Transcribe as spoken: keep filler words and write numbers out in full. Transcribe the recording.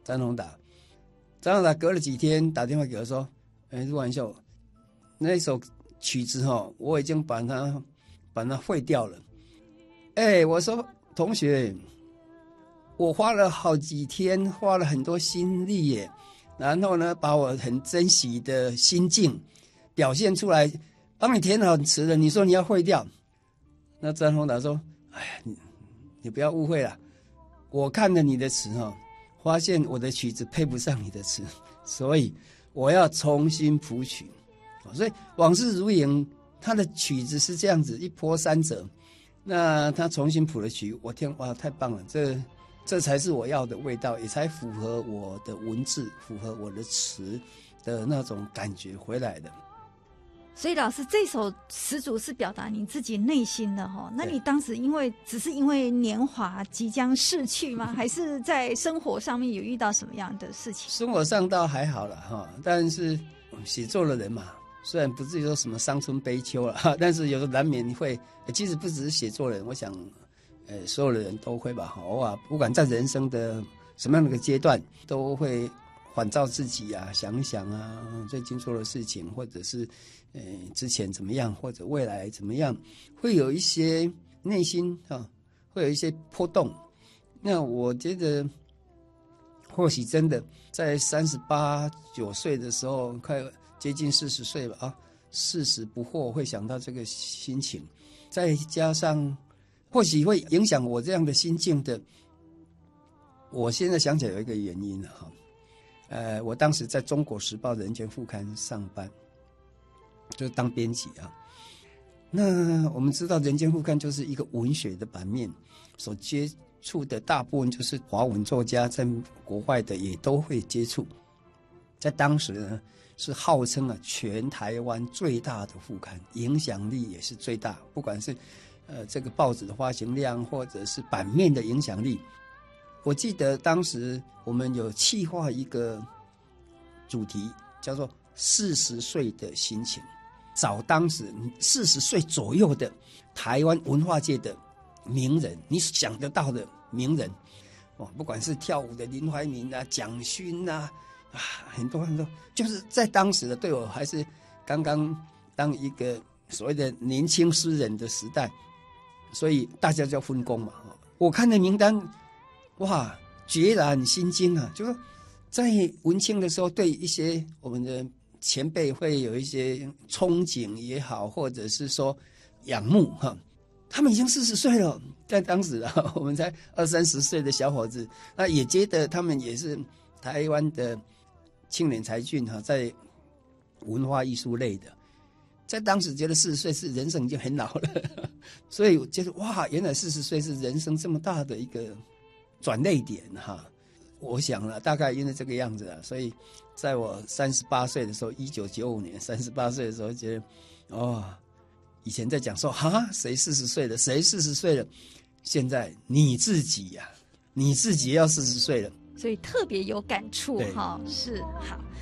张宏达，张宏达隔了几天打电话给我说：“哎，陆完秀，那首曲子哈，我已经把它把它废掉了。”哎，我说同学，我花了好几天，花了很多心力耶，然后呢，把我很珍惜的心境表现出来，帮你填好词了。你说你要废掉？那张宏达说：“哎呀，你你不要误会了，我看了你的词哈，发现我的曲子配不上你的词，所以我要重新谱曲。所以往事如影，他的曲子是这样子一波三折。那他重新谱了曲，我听哇，太棒了！这这才是我要的味道，也才符合我的文字，符合我的词的那种感觉回来的。” 所以老师这首词组是表达你自己内心的哈，那你当时因为只是因为年华即将逝去吗？还是在生活上面有遇到什么样的事情？ 生活上倒还好了哈，但是写作的人嘛，虽然不至于说什么伤春悲秋了哈，但是有时候难免会，其实不只是写作人，我想，呃，所有的人都会吧，偶尔不管在人生的什么样的一个阶段，都会反照自己啊，想一想啊，最近做的事情，或者是呃之前怎么样，或者未来怎么样，会有一些内心啊，会有一些波动。那我觉得，或许真的在三十八九岁的时候，快接近四十岁了啊，四十不惑，会想到这个心情，再加上或许会影响我这样的心境的。我现在想起来有一个原因哈。呃，我当时在中国时报人权副刊上班，就是当编辑啊。那我们知道人权副刊就是一个文学的版面，所接触的大部分就是华文作家，在国外的也都会接触。在当时呢，是号称啊全台湾最大的副刊，影响力也是最大，不管是呃这个报纸的发行量，或者是版面的影响力。我记得当时我们有企划一个主题，叫做四十岁的心情，找当时四十岁左右的台湾文化界的名人，你想得到的名人，哦，不管是跳舞的林怀民啊、蒋勋啊，啊，很多很多，就是在当时的对我还是刚刚当一个所谓的年轻诗人的时代，所以大家就要分工嘛。我看的名单。哇，决然心惊啊！就说在文青的时候，对一些我们的前辈会有一些憧憬也好，或者是说仰慕哈。他们已经四十岁了，在当时啊，我们才二三十岁的小伙子，那也觉得他们也是台湾的青年才俊哈，在文化艺术类的，在当时觉得四十岁是人生已经很老了，所以我觉得哇，原来四十岁是人生这么大的一个转捩点哈，我想了大概因为这个样子啊，所以在我三十八岁的时候，一九九五年三十八岁的时候，觉得哦，以前在讲说哈，谁四十岁了，谁四十岁了，现在你自己呀、啊，你自己要四十岁了， 所以特别有感触哈。是好。